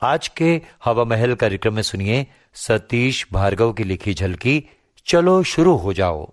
आज के हवा महल कार्यक्रम में सुनिए सतीश भार्गव की लिखी झलकी चलो शुरू हो जाओ।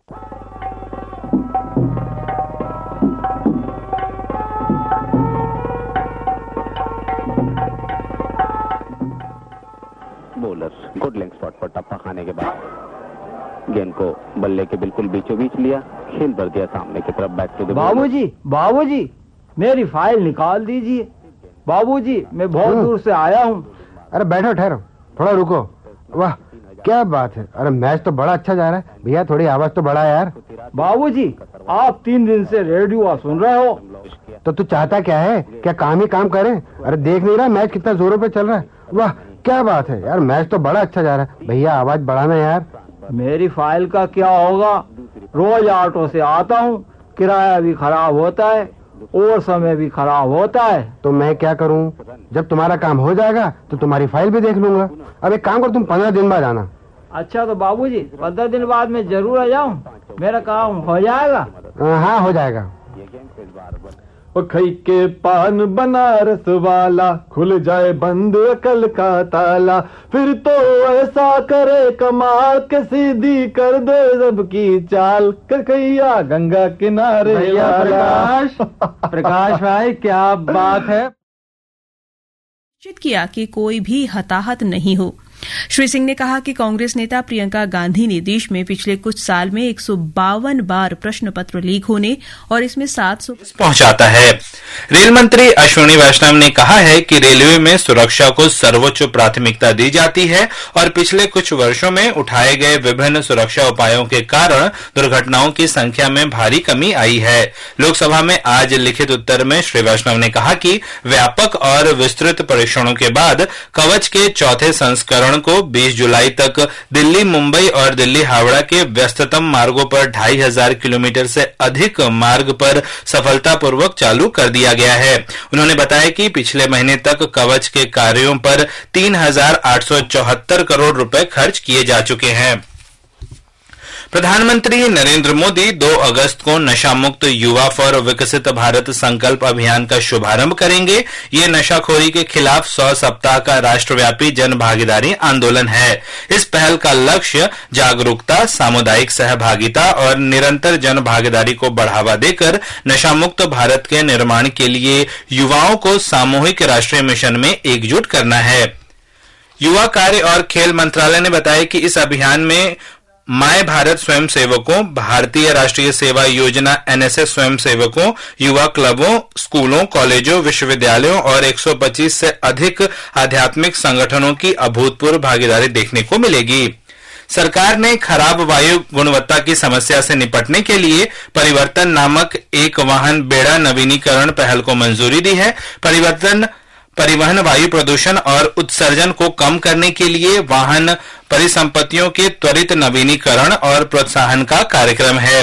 बॉलर गुड लेंथ स्पॉट पर टप्पा खाने के बाद गेंद को बल्ले के बिल्कुल बीचों बीच लिया, खेल भर दिया सामने की तरफ। बैक टू द बाबूजी मेरी फाइल निकाल दीजिए। बाबूजी मैं बहुत दूर से आया हूँ। अरे बैठो, ठहरो, थोड़ा रुको। वाह क्या बात है, अरे मैच तो बड़ा अच्छा जा रहा है। भैया थोड़ी आवाज तो बढ़ा यार। बाबूजी आप 3 दिन से रेडियो सुन रहे हो तो तू चाहता क्या है, क्या काम ही काम करें? अरे देख नहीं रहा मैच कितना जोरों पे चल रहा है। वाह क्या बात है यार, मैच तो बड़ा अच्छा जा रहा है। भैया आवाज बढ़ाना यार। मेरी फाइल का क्या होगा? रोज ऑटो से आता हूँ, किराया भी खराब होता है और समय भी खराब होता है। तो मैं क्या करूं? जब तुम्हारा काम हो जाएगा तो तुम्हारी फाइल भी देख लूंगा। अब एक काम करो, तुम 15 दिन बाद आना। अच्छा तो बाबूजी 15 दिन बाद मैं जरूर आ जाऊं, मेरा काम हो जाएगा। हाँ हो जाएगा। खई के पान बनारस वाला, खुल जाए बंद अकल का ताला, फिर तो ऐसा करे कमाल के सीधी कर दे सबकी चाल, ककैया गंगा किनारे। प्रकाश भाई क्या बात है। निश्चित किया कि कोई भी हताहत नहीं हो। श्री सिंह ने कहा कि कांग्रेस नेता प्रियंका गांधी ने देश में पिछले कुछ साल में 152 बार प्रश्न पत्र लीक होने और इसमें 700 पहुंचाता है। रेल मंत्री अश्विनी वैष्णव ने कहा है कि रेलवे में सुरक्षा को सर्वोच्च प्राथमिकता दी जाती है और पिछले कुछ वर्षों में उठाए गए विभिन्न सुरक्षा उपायों के कारण दुर्घटनाओं की संख्या में भारी कमी आई है। लोकसभा में आज लिखित उत्तर में श्री वैष्णव ने कहा कि व्यापक और विस्तृत परीक्षणों के बाद कवच के चौथे संस्करण को 20 जुलाई तक दिल्ली मुंबई और दिल्ली हावड़ा के व्यस्ततम मार्गों पर 2500 किलोमीटर से अधिक मार्ग पर सफलतापूर्वक चालू कर दिया गया है। उन्होंने बताया कि पिछले महीने तक कवच के कार्यों पर 3874 करोड़ रुपए खर्च किए जा चुके हैं। प्रधानमंत्री नरेंद्र मोदी 2 अगस्त को नशा मुक्त युवा फॉर विकसित भारत संकल्प अभियान का शुभारंभ करेंगे। ये नशाखोरी के खिलाफ 100 सप्ताह का राष्ट्रव्यापी जन भागीदारी आंदोलन है। इस पहल का लक्ष्य जागरूकता, सामुदायिक सहभागिता और निरंतर जन भागीदारी को बढ़ावा देकर नशा मुक्त भारत के निर्माण के लिए युवाओं को सामूहिक राष्ट्रीय मिशन में एकजुट करना है। युवा कार्य और खेल मंत्रालय ने बताया कि इस अभियान में माय भारत स्वयंसेवकों, भारतीय राष्ट्रीय सेवा योजना एनएसएस स्वयंसेवकों, युवा क्लबों, स्कूलों, कॉलेजों, विश्वविद्यालयों और 125 से अधिक आध्यात्मिक संगठनों की अभूतपूर्व भागीदारी देखने को मिलेगी। सरकार ने खराब वायु गुणवत्ता की समस्या से निपटने के लिए परिवर्तन नामक एक वाहन बेड़ा नवीनीकरण पहल को मंजूरी दी है। परिवहन वायु प्रदूषण और उत्सर्जन को कम करने के लिए वाहन परिसंपत्तियों के त्वरित नवीनीकरण और प्रोत्साहन का कार्यक्रम है।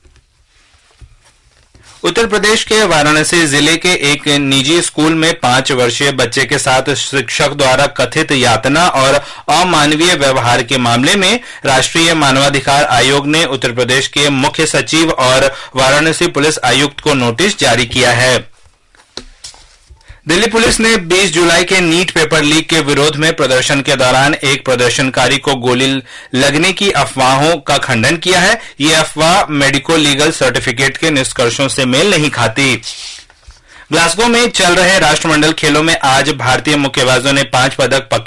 उत्तर प्रदेश के वाराणसी जिले के एक निजी स्कूल में 5 वर्षीय बच्चे के साथ शिक्षक द्वारा कथित यातना और अमानवीय व्यवहार के मामले में राष्ट्रीय मानवाधिकार आयोग ने उत्तर प्रदेश के मुख्य सचिव और वाराणसी पुलिस आयुक्त को नोटिस जारी किया है। दिल्ली पुलिस ने 20 जुलाई के नीट पेपर लीक के विरोध में प्रदर्शन के दौरान एक प्रदर्शनकारी को गोली लगने की अफवाहों का खंडन किया है। ये अफवाह मेडिको लीगल सर्टिफिकेट के निष्कर्षों से मेल नहीं खाती। ग्लासगो में चल रहे राष्ट्रमंडल खेलों में आज भारतीय मुक्केबाजों ने 5 पदक